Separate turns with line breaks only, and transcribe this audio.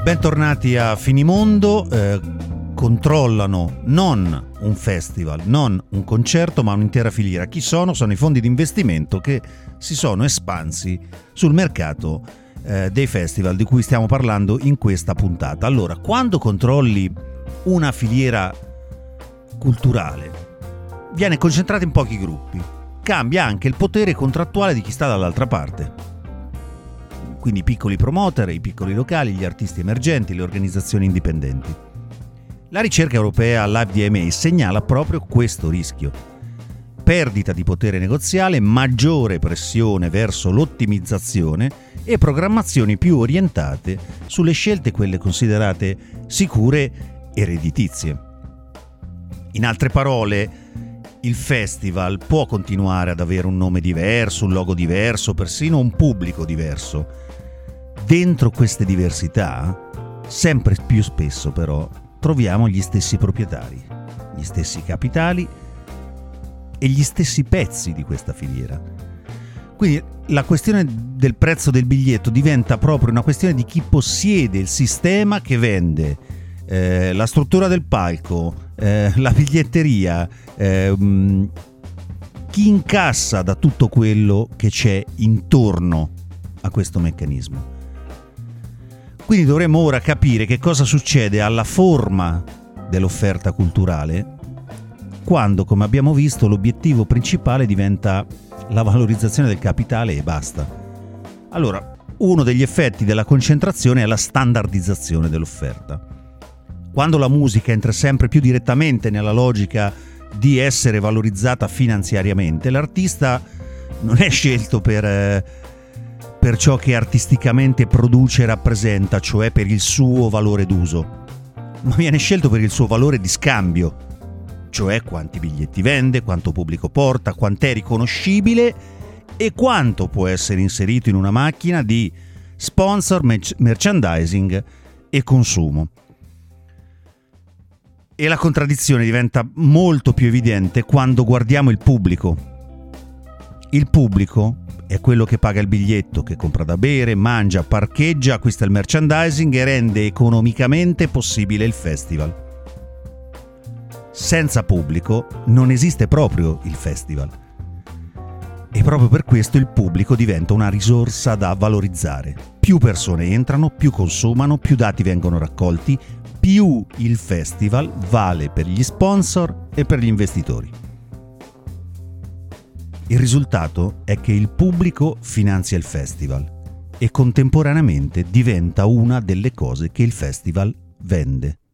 Bentornati a Finimondo. Controllano non un festival, non un concerto, ma un'intera filiera. Chi sono? Sono i fondi di investimento che si sono espansi sul mercato dei festival di cui stiamo parlando in questa puntata. Allora, quando controlli una filiera culturale, viene concentrata in pochi gruppi. Cambia anche il potere contrattuale di chi sta dall'altra parte. Quindi i piccoli promoter, i piccoli locali, gli artisti emergenti, le organizzazioni indipendenti. La ricerca europea LiveDMA segnala proprio questo rischio. Perdita di potere negoziale, maggiore pressione verso l'ottimizzazione e programmazioni più orientate sulle scelte, quelle considerate sicure e redditizie. In altre parole, il festival può continuare ad avere un nome diverso, un logo diverso, persino un pubblico diverso. Dentro queste diversità, sempre più spesso però, troviamo gli stessi proprietari, gli stessi capitali e gli stessi pezzi di questa filiera. Quindi la questione del prezzo del biglietto diventa proprio una questione di chi possiede il sistema che vende la struttura del palco, la biglietteria, chi incassa da tutto quello che c'è intorno a questo meccanismo. Quindi dovremmo ora capire che cosa succede alla forma dell'offerta culturale quando, come abbiamo visto, l'obiettivo principale diventa la valorizzazione del capitale e basta. Allora, uno degli effetti della concentrazione è la standardizzazione dell'offerta. Quando la musica entra sempre più direttamente nella logica di essere valorizzata finanziariamente, l'artista non è scelto per ciò che artisticamente produce e rappresenta, cioè per il suo valore d'uso, ma viene scelto per il suo valore di scambio, cioè quanti biglietti vende, quanto pubblico porta, quant'è riconoscibile e quanto può essere inserito in una macchina di sponsor, merchandising e consumo. E la contraddizione diventa molto più evidente quando guardiamo il pubblico. Il pubblico è quello che paga il biglietto, che compra da bere, mangia, parcheggia, acquista il merchandising e rende economicamente possibile il festival. Senza pubblico non esiste proprio il festival. E proprio per questo il pubblico diventa una risorsa da valorizzare. Più persone entrano, più consumano, più dati vengono raccolti, più il festival vale per gli sponsor e per gli investitori. Il risultato è che il pubblico finanzia il festival e contemporaneamente diventa una delle cose che il festival vende.